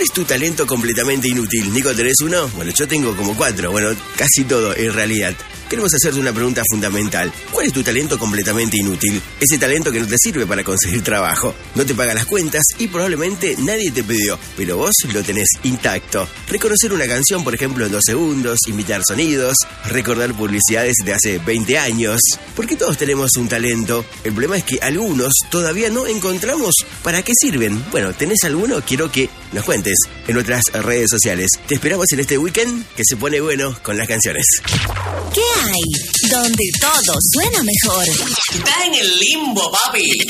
¿Cuál es tu talento completamente inútil? Nico, ¿tenés uno? Bueno, yo tengo como 4. Bueno, casi todo en realidad. Queremos hacerte una pregunta fundamental. ¿Cuál es tu talento completamente inútil? Ese talento que no te sirve para conseguir trabajo, no te paga las cuentas y probablemente nadie te pidió, pero vos lo tenés intacto. Reconocer una canción, por ejemplo, en 2 segundos, imitar sonidos, recordar publicidades de hace 20 años. Porque todos tenemos un talento. El problema es que algunos todavía no encontramos para qué sirven. Bueno, ¿tenés alguno? Quiero que nos cuentes en nuestras redes sociales. Te esperamos en este weekend que se pone bueno con las canciones. ¿Qué hay? Donde todo suena mejor. Está en el limbo, papi.